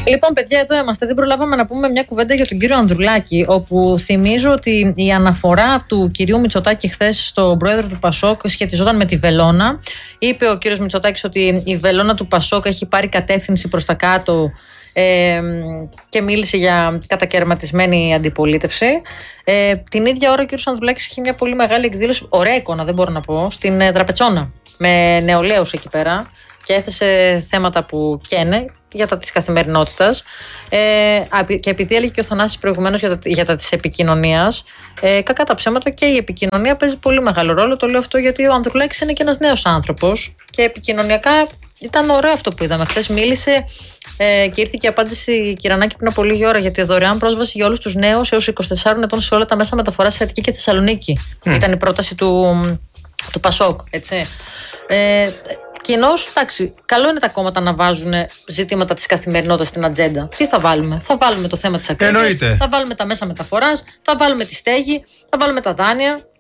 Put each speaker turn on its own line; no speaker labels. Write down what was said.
Λοιπόν, παιδιά, εδώ είμαστε. Δεν προλάβαμε να πούμε μια κουβέντα για τον κύριο Ανδρουλάκη, όπου θυμίζω ότι η αναφορά του κυρίου Μητσοτάκη χθες στον πρόεδρο του Πασόκ σχετιζόταν με τη βελόνα. Είπε ο κύριος Μητσοτάκης ότι η βελόνα του Πασόκ έχει πάρει κατεύθυνση προς τα κάτω και μίλησε για κατακαιρματισμένη αντιπολίτευση. Την ίδια ώρα ο κύριος Ανδρουλάκης είχε μια πολύ μεγάλη εκδήλωση, ωραία εικόνα, δεν μπορώ να πω, στην Τραπετσόνα, με νεολαίους εκεί πέρα. Και έθεσε θέματα που καίνε για τα της καθημερινότητας. Και επειδή έλεγε και ο Θανάσης προηγουμένως για τα της επικοινωνίας, κακά τα ψέματα και η επικοινωνία παίζει πολύ μεγάλο ρόλο. Το λέω αυτό γιατί ο Ανδρουλάκης είναι και ένας νέος άνθρωπος και επικοινωνιακά ήταν ωραίο αυτό που είδαμε. Χθες μίλησε και ήρθε και η απάντηση η Κυρανάκη πριν από λίγη ώρα για τη δωρεάν πρόσβαση για όλους τους νέους έως 24 ετών σε όλα τα μέσα μεταφοράς σε Αττική και Θεσσαλονίκη. Ήταν η πρόταση του Πασόκ, έτσι. Κοινώς, εντάξει, καλό είναι τα κόμματα να βάζουν ζητήματα της καθημερινότητας στην ατζέντα. Τι θα βάλουμε? Θα βάλουμε το θέμα της ακρίβειας, θα βάλουμε τα μέσα μεταφοράς, θα βάλουμε τη στέγη, θα βάλουμε τα δάνεια.